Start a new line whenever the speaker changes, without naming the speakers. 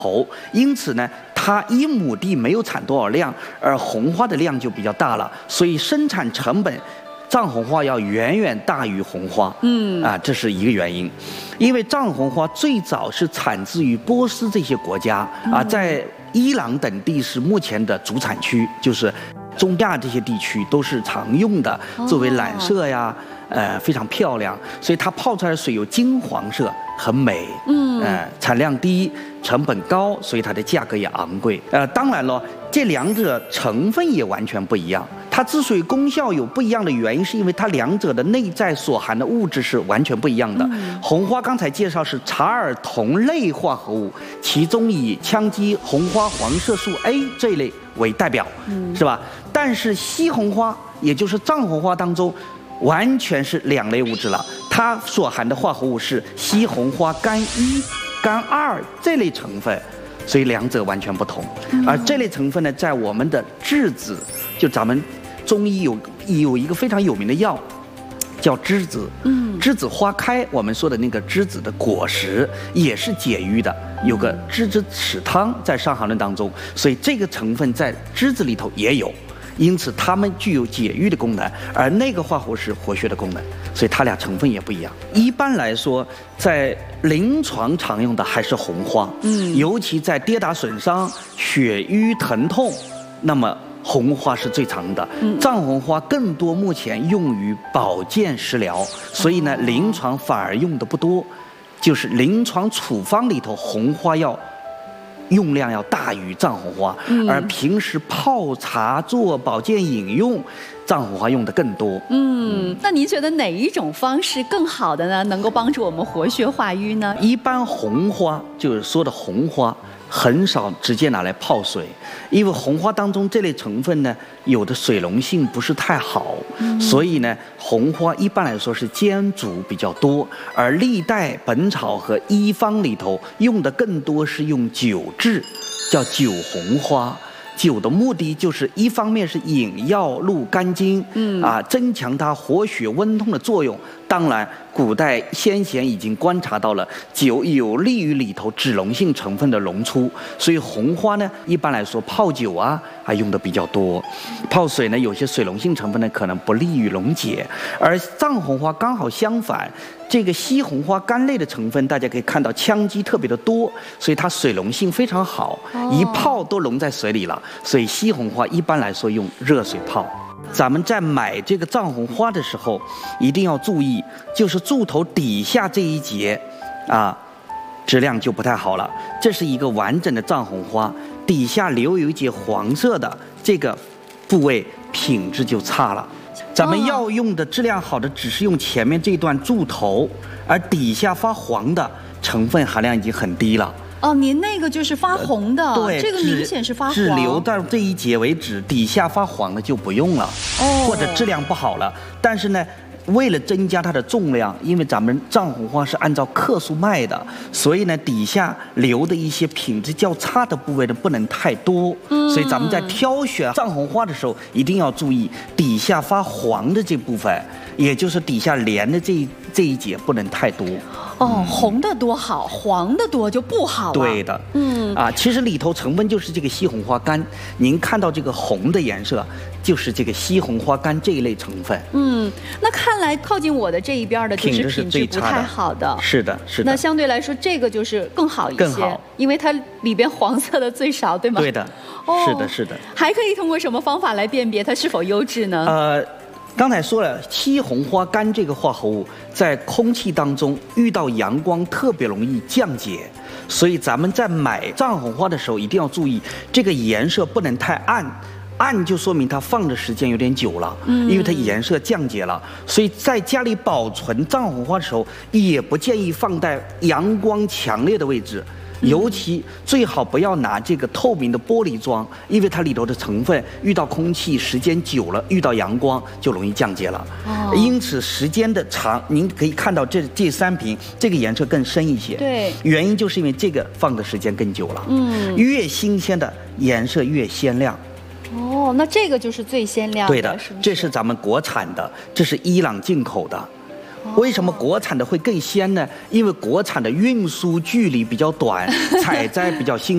头，因此呢，它一亩地没有产多少量，而红花的量就比较大了，所以生产成本藏红花要远远大于红花。这是一个原因。因为藏红花最早是产自于波斯这些国家在伊朗等地是目前的主产区，就是中亚这些地区都是常用的，作为染色呀。非常漂亮，所以它泡出来的水有金黄色，很美。产量低，成本高，所以它的价格也昂贵。当然了，这两者成分也完全不一样。它之所以功效有不一样的原因，是因为它两者的内在所含的物质是完全不一样的。红花刚才介绍是查尔酮类化合物，其中以羟基红花黄色素 A 这一类为代表，是吧？但是西红花，也就是藏红花当中，完全是两类物质了，它所含的化合物是西红花苷1、苷2这类成分，所以两者完全不同。而这类成分呢，在我们的栀子，就咱们中医有一个非常有名的药，叫栀子。栀子花开，我们说的那个栀子的果实也是解郁的，有个栀子豉汤在《伤寒论》当中，所以这个成分在栀子里头也有。因此，它们具有解郁的功能，而那个化合物是活血的功能，所以它俩成分也不一样。一般来说，在临床常用的还是红花，尤其在跌打损伤、血瘀疼痛，那么红花是最常的。藏红花更多目前用于保健食疗，所以呢，临床反而用的不多，就是临床处方里头红花用量要大于藏红花，而平时泡茶做保健饮用，藏红花用的更多。
那您觉得哪一种方式更好的呢？能够帮助我们活血化瘀呢？
一般红花就是说的红花，很少直接拿来泡水，因为红花当中这类成分呢，有的水溶性不是太好，所以呢，红花一般来说是煎煮比较多，而历代本草和医方里头用的更多是用酒制，叫酒红花。酒的目的就是一方面是引药入肝经，增强它活血温通的作用。当然，古代先贤已经观察到了酒有利于里头脂溶性成分的溶出，所以红花呢，一般来说泡酒还用的比较多。泡水呢，有些水溶性成分呢可能不利于溶解，而藏红花刚好相反。这个西红花苷类的成分，大家可以看到羟基特别的多，所以它水溶性非常好，一泡都溶在水里了。所以西红花一般来说用热水泡。咱们在买这个藏红花的时候，一定要注意，就是柱头底下这一节质量就不太好了。这是一个完整的藏红花，底下留有一节黄色的，这个部位品质就差了。咱们要用的质量好的，只是用前面这段柱头，而底下发黄的成分含量已经很低了。
您那个就是发红的，
对，
这个明显是发黄，
只留到这一节为止，底下发黄的就不用了，或者质量不好了。但是呢，为了增加它的重量，因为咱们藏红花是按照克数卖的，所以呢，底下留的一些品质较差的部位呢，不能太多。所以咱们在挑选藏红花的时候，一定要注意底下发黄的这部分，也就是底下连的这一节不能太多。
红的多好，黄的多就不好了。
对的，其实里头成分就是这个西红花苷。您看到这个红的颜色，就是这个西红花苷这一类成分。
那看来靠近我的这一边的就是品质不太好的。
是的，是的。
那相对来说，这个就是更好一些，更好，因为它里边黄色的最少，对吗？
对的，是的，是的。
还可以通过什么方法来辨别它是否优质呢？
刚才说了，西红花苷这个化合物在空气当中遇到阳光特别容易降解，所以咱们在买藏红花的时候一定要注意，这个颜色不能太暗，暗就说明它放的时间有点久了，因为它颜色降解了。所以在家里保存藏红花的时候，也不建议放在阳光强烈的位置。尤其最好不要拿这个透明的玻璃装，因为它里头的成分遇到空气时间久了，遇到阳光就容易降解了。因此时间的长，您可以看到这3瓶这个颜色更深一些。
对，
原因就是因为这个放的时间更久了。越新鲜的颜色越鲜亮。
那这个就是最鲜亮的。
对的，这是咱们国产的，这是伊朗进口的。为什么国产的会更鲜呢？因为国产的运输距离比较短，采摘比较辛苦。